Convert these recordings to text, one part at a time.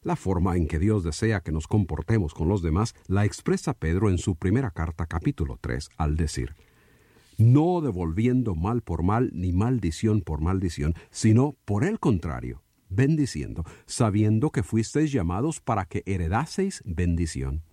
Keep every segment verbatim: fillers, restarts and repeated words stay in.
La forma en que Dios desea que nos comportemos con los demás la expresa Pedro en su primera carta, capítulo tres, al decir: no devolviendo mal por mal ni maldición por maldición, sino por el contrario, bendiciendo, sabiendo que fuisteis llamados para que heredaseis bendición.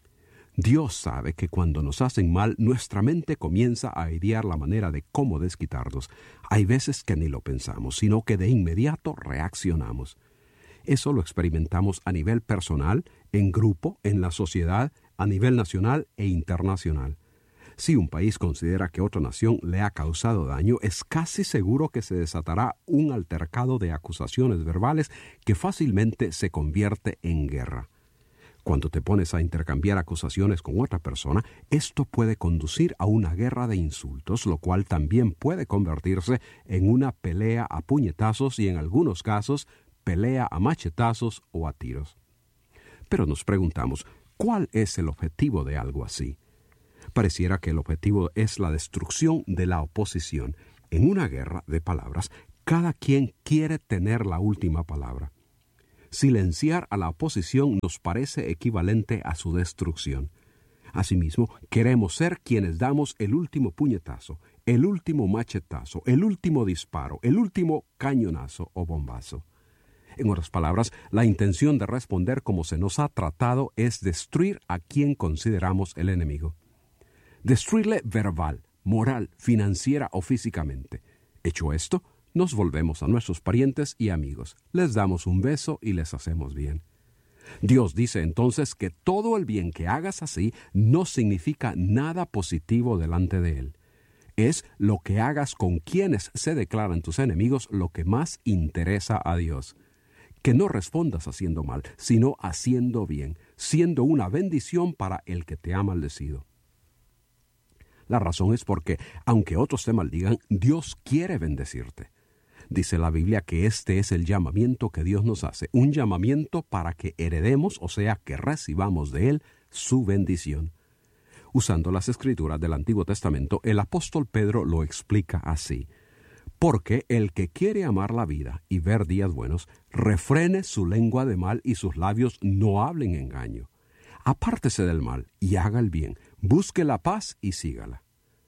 Dios sabe que cuando nos hacen mal, nuestra mente comienza a idear la manera de cómo desquitarnos. Hay veces que ni lo pensamos, sino que de inmediato reaccionamos. Eso lo experimentamos a nivel personal, en grupo, en la sociedad, a nivel nacional e internacional. Si un país considera que otra nación le ha causado daño, es casi seguro que se desatará un altercado de acusaciones verbales que fácilmente se convierte en guerra. Cuando te pones a intercambiar acusaciones con otra persona, esto puede conducir a una guerra de insultos, lo cual también puede convertirse en una pelea a puñetazos y en algunos casos pelea a machetazos o a tiros. Pero nos preguntamos, ¿cuál es el objetivo de algo así? Pareciera que el objetivo es la destrucción de la oposición. En una guerra de palabras, cada quien quiere tener la última palabra. Silenciar a la oposición nos parece equivalente a su destrucción. Asimismo, queremos ser quienes damos el último puñetazo, el último machetazo, el último disparo, el último cañonazo o bombazo. En otras palabras, la intención de responder como se nos ha tratado es destruir a quien consideramos el enemigo. Destruirle verbal, moral, financiera o físicamente. Hecho esto, nos volvemos a nuestros parientes y amigos, les damos un beso y les hacemos bien. Dios dice entonces que todo el bien que hagas así no significa nada positivo delante de Él. Es lo que hagas con quienes se declaran tus enemigos lo que más interesa a Dios. Que no respondas haciendo mal, sino haciendo bien, siendo una bendición para el que te ha maldecido. La razón es porque, aunque otros te maldigan, Dios quiere bendecirte. Dice la Biblia que este es el llamamiento que Dios nos hace, un llamamiento para que heredemos, o sea, que recibamos de Él su bendición. Usando las escrituras del Antiguo Testamento, el apóstol Pedro lo explica así: porque el que quiere amar la vida y ver días buenos, refrene su lengua de mal y sus labios no hablen engaño. Apártese del mal y haga el bien, busque la paz y sígala.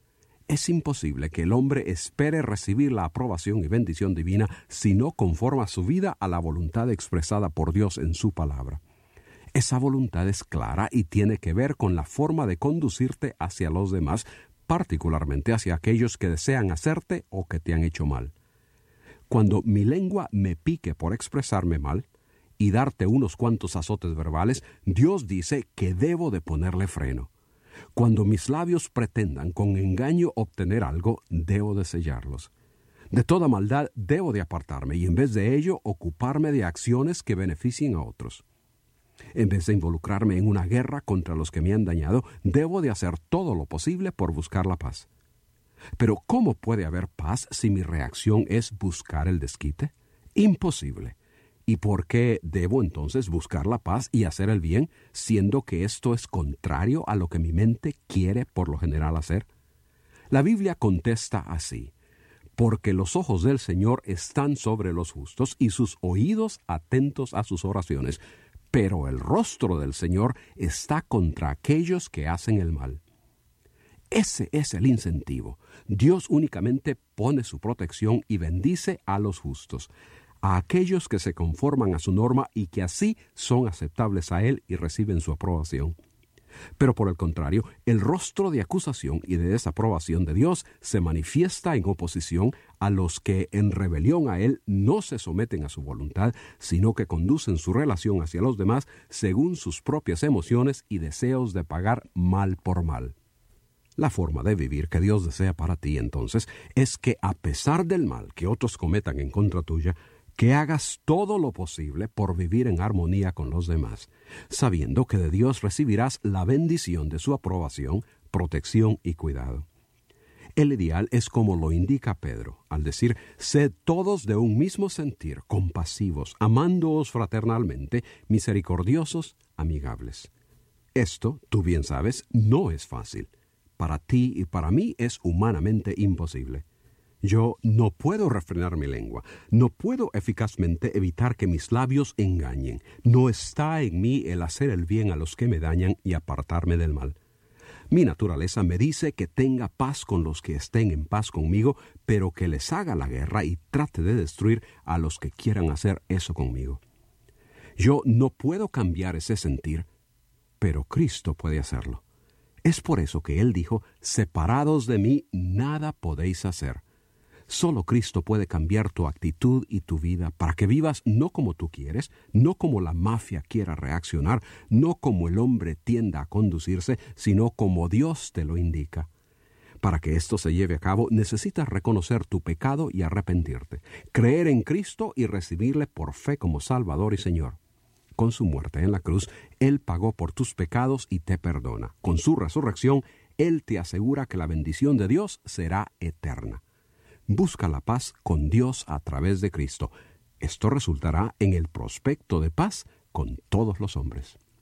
Es imposible que el hombre espere recibir la aprobación y bendición divina si no conforma su vida a la voluntad expresada por Dios en su palabra. Esa voluntad es clara y tiene que ver con la forma de conducirte hacia los demás, particularmente hacia aquellos que desean hacerte o que te han hecho mal. Cuando mi lengua me pique por expresarme mal y darte unos cuantos azotes verbales, Dios dice que debo de ponerle freno. Cuando mis labios pretendan con engaño obtener algo, debo de sellarlos. De toda maldad debo de apartarme y en vez de ello ocuparme de acciones que beneficien a otros. En vez de involucrarme en una guerra contra los que me han dañado, debo de hacer todo lo posible por buscar la paz. Pero ¿cómo puede haber paz si mi reacción es buscar el desquite? Imposible. ¿Y por qué debo entonces buscar la paz y hacer el bien, siendo que esto es contrario a lo que mi mente quiere por lo general hacer? La Biblia contesta así: porque los ojos del Señor están sobre los justos y sus oídos atentos a sus oraciones, pero el rostro del Señor está contra aquellos que hacen el mal. Ese es el incentivo. Dios únicamente pone su protección y bendice a los justos, a aquellos que se conforman a su norma y que así son aceptables a Él y reciben su aprobación. Pero por el contrario, el rostro de acusación y de desaprobación de Dios se manifiesta en oposición a los que en rebelión a Él no se someten a su voluntad, sino que conducen su relación hacia los demás según sus propias emociones y deseos de pagar mal por mal. La forma de vivir que Dios desea para ti, entonces, es que a pesar del mal que otros cometan en contra tuya, que hagas todo lo posible por vivir en armonía con los demás, sabiendo que de Dios recibirás la bendición de su aprobación, protección y cuidado. El ideal es como lo indica Pedro, al decir: sed todos de un mismo sentir, compasivos, amándoos fraternalmente, misericordiosos, amigables. Esto, tú bien sabes, no es fácil. Para ti y para mí es humanamente imposible. Yo no puedo refrenar mi lengua, no puedo eficazmente evitar que mis labios engañen. No está en mí el hacer el bien a los que me dañan y apartarme del mal. Mi naturaleza me dice que tenga paz con los que estén en paz conmigo, pero que les haga la guerra y trate de destruir a los que quieran hacer eso conmigo. Yo no puedo cambiar ese sentir, pero Cristo puede hacerlo. Es por eso que Él dijo, separados de mí, nada podéis hacer. Solo Cristo puede cambiar tu actitud y tu vida para que vivas no como tú quieres, no como la mafia quiera reaccionar, no como el hombre tienda a conducirse, sino como Dios te lo indica. Para que esto se lleve a cabo, necesitas reconocer tu pecado y arrepentirte, creer en Cristo y recibirle por fe como Salvador y Señor. Con su muerte en la cruz, Él pagó por tus pecados y te perdona. Con su resurrección, Él te asegura que la bendición de Dios será eterna. Busca la paz con Dios a través de Cristo. Esto resultará en el prospecto de paz con todos los hombres.